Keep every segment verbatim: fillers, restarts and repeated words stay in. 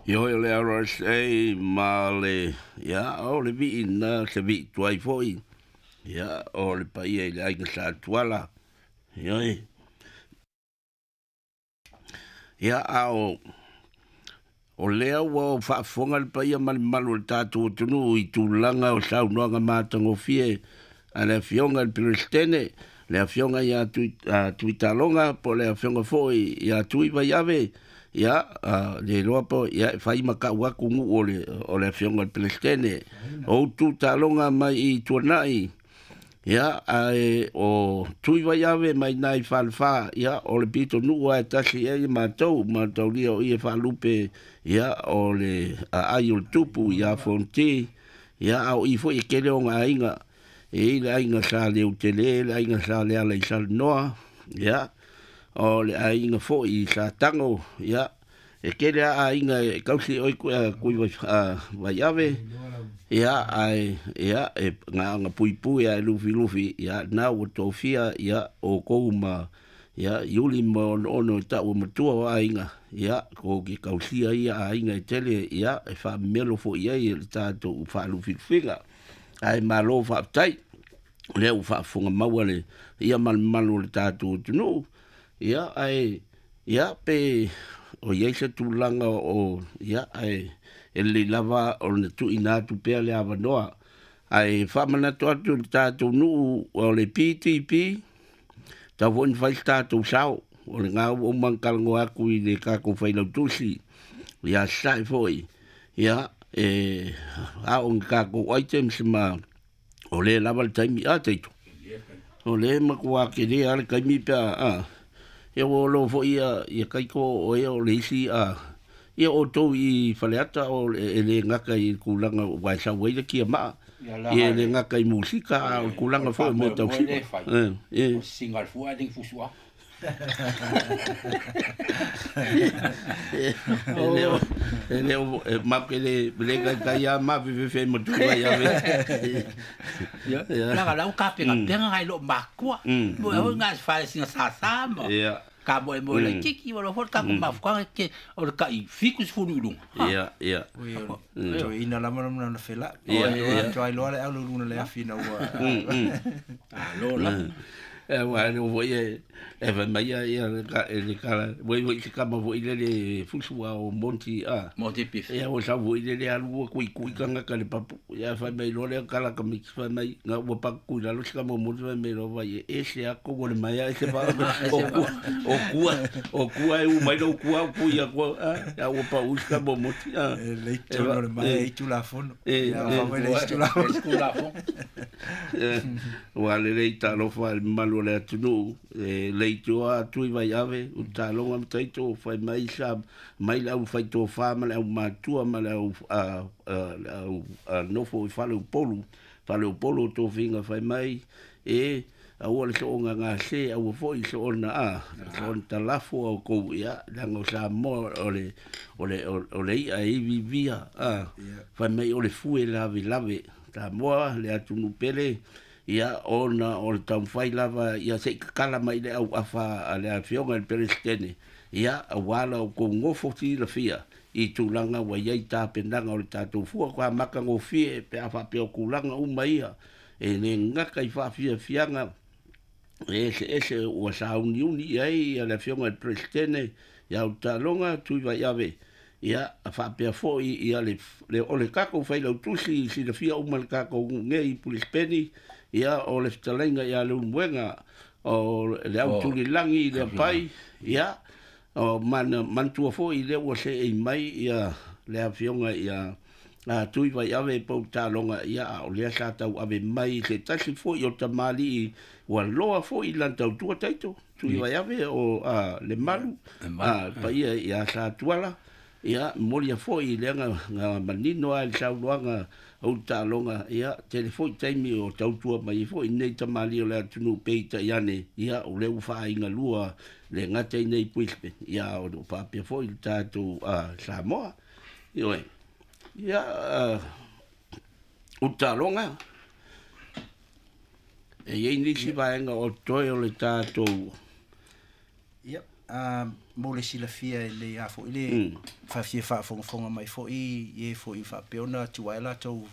Yo le aro sei ma le ya o le vi na se vi tuai foi ya o le pai e ai que sa tuala yo ya a o o le o fa fonga le pai mal mal o tatu tunu i tu langa o sa no nga mata ngo fie a le fionga le prestene le fionga ya tu tu talonga po le fionga foi ya tu i vai ave ya le lopo ya fai maka wa kungu o le o le fionga le prestene o tu talonga mai i tu nai ya ai o tu i vai ave mai nai falfa ya o le pito nu wa tasi e matou matou li o i fa lupe ya o le ai o tupu ya fonti ya au i foi ke le nga inga e le ainga sa le utele le ainga sa le ala i sa noa ya o le ainga fo i sa tango ya e ke le ainga e kausi oi kui vai ave ya ai ya e nga nga pui pui a lufi lufi ya na o tofia ya o kouma ya yuli mo ono ta o matua ainga ya ko ki kausi ai ainga tele ya e fa melo fo ia i ta to fa lufi figa ai malo fa tai le u fa funga mawale ia mal malu le tatu tunu ia ai ia pe o ia se tu langa o ia ai ele lava o le tu ina tu pe le ava noa ai fa mana to tu tatu nu o le ptp ta von fai tatu sao o le nga o mankal ngo aku i le ka ko fai lo tusi ia sai foi ia e a on ka ko items ma o le lava le taimi a teito o le makua ke le ale kaimi pe a e o lo fo ia ia kai ko o e o le isi a ia o to i faleata o e le ngaka i kulanga wa sa we le ki ma e le ngaka i musika o kulanga fo mo tau si e singal fu a ding fusua Leo leo ma que le le ga ya ma vive fe mo tu ya ve ya la la ka pe ga pe ga lo makua mo e nga fa singa sa sa mo ya ka mo mo le kiki mo fo ka ma fa ke o ka i fikus fu lu ya ya jo ina la mo na fela o jo ai lo le alu lu le afina wa ah lo la e wa no voi e e va mai ia ka e ka voi voi ka ma voi le fusu o monti a monti pif e o sa voi le alu ku ku ka nga ka le papu ya fa mai lo le ka la ka mi fa mai nga o pa ku la lo ska mo mo me lo vai e se a ko le mai e se va o ku o ku o ku e u mai lo ku a ku ya ko ya o pa u ska mo mo ti a le tu le mai tu la fono e fa mai le tu la fono wa le le ta lo fa mal le tunu e le toa tu vai ave o talonga mtaito fai mai sa mai la u fai to fa ma la ma tu ma la u a a no fo fa le polu fa le polu to finga fai mai e a o le so nga nga se a o fo i so na a son talafo o ko ya lango sa mo o le o le o le a i vivia a fai mai o le fu e lave lave ta mo le atunu pele ia ona o le tau fai lava ia se kala mai le au afa a le afionga le perestene ia a wala o ko ngofo ti la fia i tulanga wa iai ta pendanga o le tatou fua kwa maka ngofie pe afa pe o kulanga uma ia e ne ngaka i fa fia fianga ese ese o sa uni uni ai a le afionga le perestene ia o talonga tui vai ave ia a fa pe fo ia le le o le kako fai la tusi si le fia uma le kako ngei pulispeni ia o le fitalenga ia le umwenga o le autuli langi le pai ia o man mantua fo i le o se e mai ia le afionga ia a tui vai ave po talonga ia o le sa tau ave mai se tasi fo i o tamali o loa fo i lan tau tua taito tui vai ave o a le malu a pa ia ia sa tuala ia molia fo i le nga manino ai sa luanga o talonga ia telefoni taimi o tautua mai fo i nei tamali o le tunu peita iane ia o le ufa inga lua le ngata i nei puispe ia o pa pe fo i tatu a Samoa io ia o talonga e ia ni si vaenga o toi o le tatu ia a mo le sila fia le a fo ile fa fia fa fo fo mai fo i e fo i fa peona tu ai la to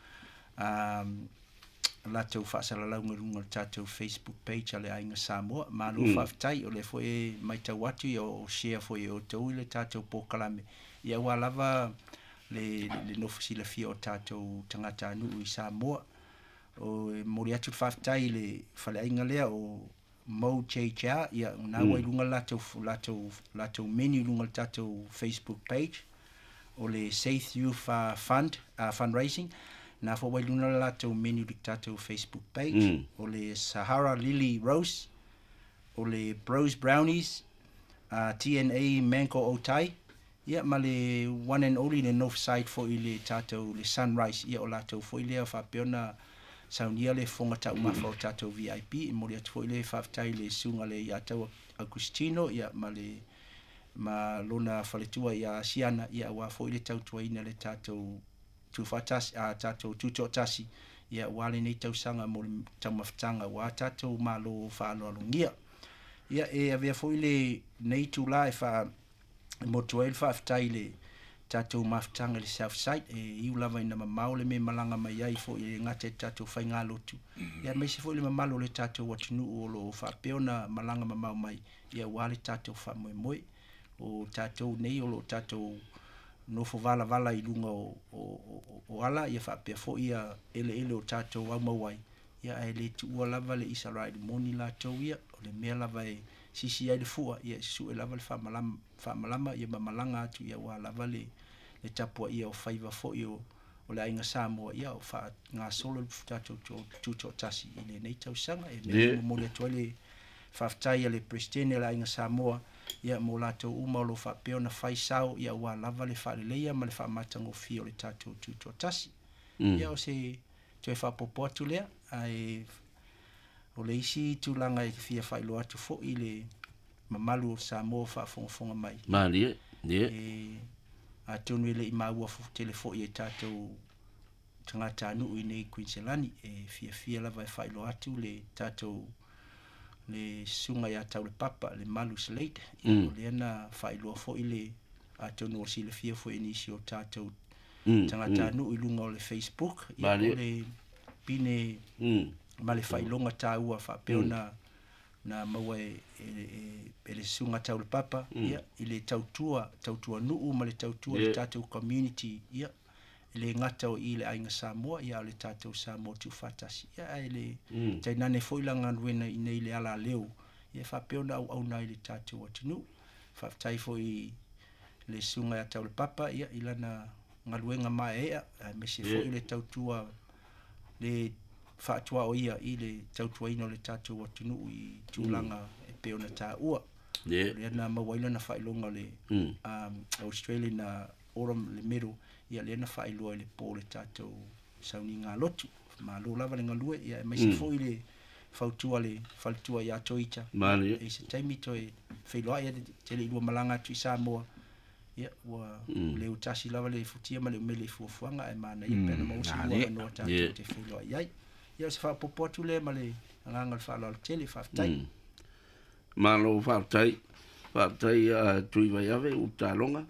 um la to fa sala la ngunga tato Facebook page ale ainga Samoa ma lo fa tai o le fo e mai ta watu o share fo e o to ile tato po kalame ia wa lava le le no fosila fia o tato tangata nu i Samoa o mori atu fa tai le fale ainga lea o Mo Checha ia na mm. wai lunga lato lato lato menu lunga tato Facebook page o le Safe Youth uh, Fund uh, fundraising na fo wai lunga lato menu tato Facebook page mm. o le Sahara Lily Rose o le Bros Brownies uh, T N A Manko Otai ia ma le one and only le north side fo ile tato le Sunrise ia o lato fo ile fa peona saunia le fonga ta uma fo tato V I P mo le fo ile fa tai le sunga le ya tau Agustino ia ma le ma lona faletua ia siana ia wa fo ile tau tuaina le tato tu fatas a tato tu totasi ia wale nei tau sanga mo tau maftanga wa tato malo fa lo lungia ia e avea fo ile nei tu lai fa mo tuel fa tai le tato maftanga le south side e iu lava ina mamau le me malanga mai ai fo i ngate tato whainga lotu ia mai se fo i le mamalo le tato watinu o lo fa peona malanga mamau mai ia wale tato fa moe moe o tato nei o lo tato no fo vala vala i lunga o, o, o, o ala ia fa pea fo ia ele ele o tato au mawai ia e le tu ua lava le isa rai moni la tau ia o le mea lava e sisi ai le fua ia su e lava le fa malama fa malama ia malanga atu ia wa lava le le tapua ia o faiva fo i o o le ainga Samoa ia o fa ngā solo tato tu to tasi i le nei tau sanga e mea mo le toale faftai le presidente le ainga Samoa ia mo lato uma lo fa peona fai sao ia wa lava le fa le leia ma le fa matango fio le tato tu to tasi ia o se te fa popo atu lea ai o le isi tu langa i fia fai lo atu fo i le mamalu o Samoa fa fonga mai mali e e a tonu ele i maua fo telefo i e tatou tangata anu i nei Queensland e fia fia lava e fai lo atu le tatou le sunga ya tau le papa le malu slate mm. le ana fai lo fo i le a tonu o si le fia fo inisi o tatou mm. tangata anu mm. i lunga o le Facebook i le pine mm. ma le fai longa taua fa peona mm. na maua e, e, e le sunga tau le papa mm. ia i le tautua tautua nuu ma le tautua yeah. le tatou community ia i le ngata o i le ainga Samoa ia le tatou Samoa tu fatasi ia i le mm. tainane fo ilanga nuena i nei le ala leo ia fa peona au au nai le tatou atinu fa tai fo i le sunga ya tau le papa ia i lana ngaluenga mai ea me se fo i le tautua le fa tua o ia i le tautua ino le tatou atinu i tūlanga mm. e peona tā ua. Yeah. Le ana mawaila na whailonga le mm. um, Australia na oram le meru ia le ana whailua le pō le tatou sauni ngā lotu. Ma lo lava le ngalue ia e mai se mm. fo i le whautua le whautua i ato ita. Mani. E se taimi to e whailoa ia te le ilua malanga tu i Samoa. Ia wa mm. le utasi lava le futia ma le umele fuafuanga e mana ia mm. pena mausi ua no tatou yeah. te whailoa iai. Ia se fa popo tu le male nganga fa lo tele fa tai ma lo fa tai fa tai a tui vai ave u talonga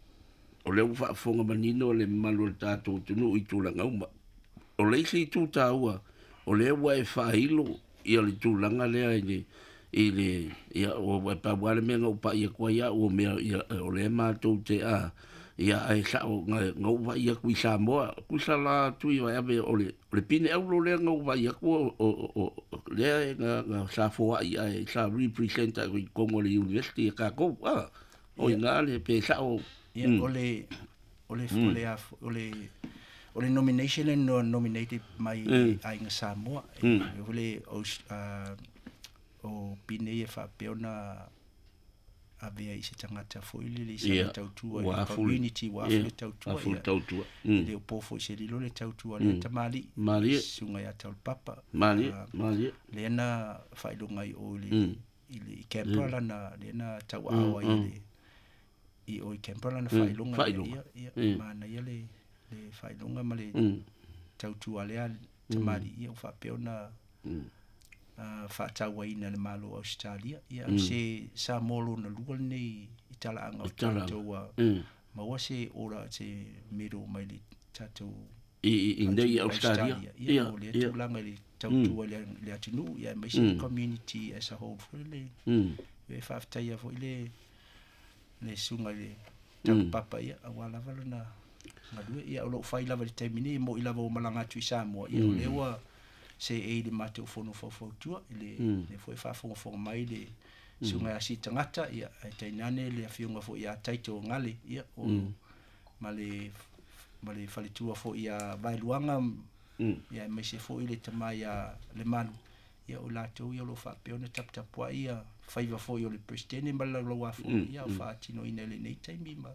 o le fa fonga manino le malo tato tu no i tu langa uma o le si tu taua o le wa fa hilo ia le tu langa le ai ile ia o pa wale me ngau pa ia kwa ia o me ia o le ma tu te a ia ai sa o ngau va ia ku Samoa ku sala tu ia ave o le le pine au lo le ngau va ia ku o o le nga sa fo ia sa representa ko mo le university ka ko ah o nga le pe sa o ia o le o le o le o le nomination and nominated mai ai nga Samoa o le o pine e fa peona avea i se tangata fo ili le se tautua i community wa le tautua tautua le pofo se lilo le tautua le tamali mali sunga ya tau papa mali mali le na failonga i o le i le Kampala na le na tau awa i le i o Kampala na failonga ia mana ia le le failonga ma le tautua le tamali ia fa peona whaatauaina le malo Australia. Ia se sa molo na lua nei i tala anga o tātou a maua se ora te mero mai le tātou i nei Australia. Ia o le tūlanga le tautua le atinu. Ia mai se community as a whole. Le e whaafitai a fo i le le sunga le tau papa ia a wala wala na ngadue ia o lo whai lava le taimini mo i lava o malanga atu i Samoa. Ia o lewa se e le mate o fono whawhautua le le fo e whaafonga mai le sunga a si tangata ia e tainane le awhiunga fo ia taito ngale ia o ma le ma le whalitua fo ia vailuanga ia mai se fo i le tamai a le manu ia o lātou ia o lo whapeona taptapua ia whaiva fo i o le presidente ma la loa fo ia o whaatino ina le nei taimi ma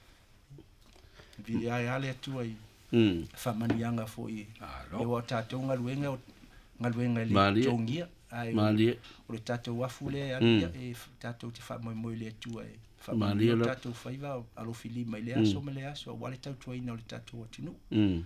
vile ai ale atua i whamanianga fo i e wa tātou ngaluenga o ngaluenga le tongia ai o le tātou wafu le ia e tātou te whamoimoe le atua e whamanianga o tātou whaiva alo fili mai le aso ma le aso wale tautua ina o le tātou atinu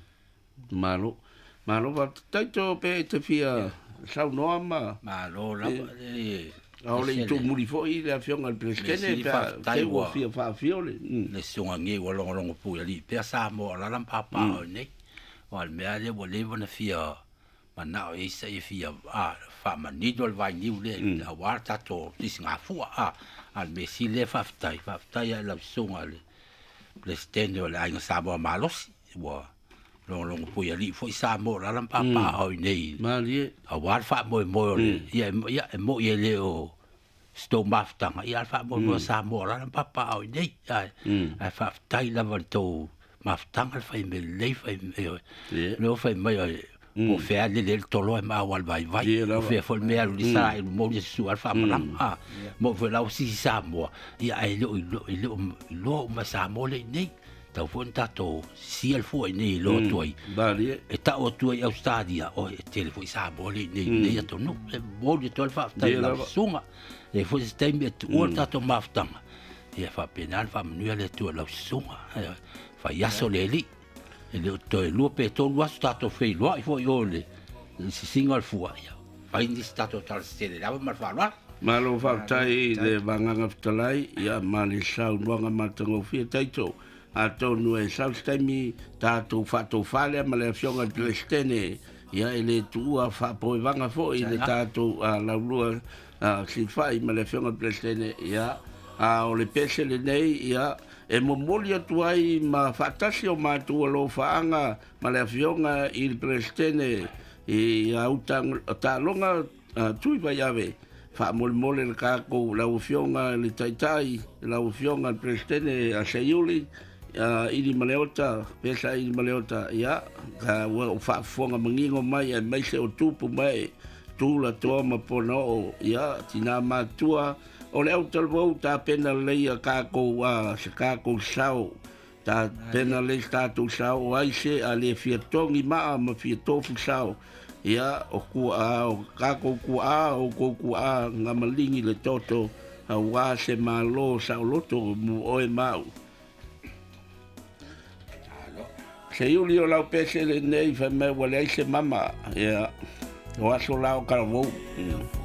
malo malo wa taito pe te fia sau noa ma malo la e au le tu muri fo i le afionga le presidente pe te wo fia fa fiole le songa nge wo longo longo pu ali pe sa mo la lam papa o ne o al me ale wo le bona fia ma na o isa e fia a fa ma ni dol vai ni le a warta to dis nga fu a al me si le fa ftai fa ftai la songa le presidente o la nga sa mo malos wo long long pui ali foi sa mo la lam papa o nei mali a war fa mo mo ia ia mo ia le o sto maftanga ia fa mo mo sa mo la lam papa o nei ai fa tai la vanto maftanga fa me le fa me no fa me o fe ale le tolo ma wal vai vai o fe fol me al sa mo le su al fa ma ah mo fe la si sa mo ia ai lo lo lo ma sa mo le nei tau fon tato si al foi nei lo toi bali e ta o toi Australia o e tele foi sa boli nei nei to no e boli to al fa ta la sunga e foi stai met o tato maftanga e fa penal fa mnu ale to la sunga fa ya soleli e le to e lo pe to lo stato fei lo i foi ole si single fu ya fa indi stato tal stele la ma fa lo malo fa tai le banganga ftalai ya mali sau luanga matango fi taito a tonu e saustemi tātou whatou whale ma le fionga Palestine ia ele tua whapoe vanga fo i le tātou a laulua si whai ma le fionga Palestine ia a o le pese le nei ia e momoli atu ai ma whatasi o mātua lo whaanga ma le fionga i le Palestine i autang tālonga tui vai ave wha mole mole le kako lau fionga le taitai lau fionga le Palestine a Seiuli uh, ili maleota pesa ili maleota ya ka wa fa fonga mangingo mai e mai se o tupu mai tu la toa ma pono ya tina matua o le auto vo ta pena leia ka ko wa se ka ko sao ta pena le sta tu sao ai se ale fietongi ma ma fietofu sao ya o ku a o ka ko ku a o ko ku a ngamalingi le toto a wa se malo sao loto mu o e mau se yuli o lau pese le nei fa me wale se mama ya o aso lau ka vo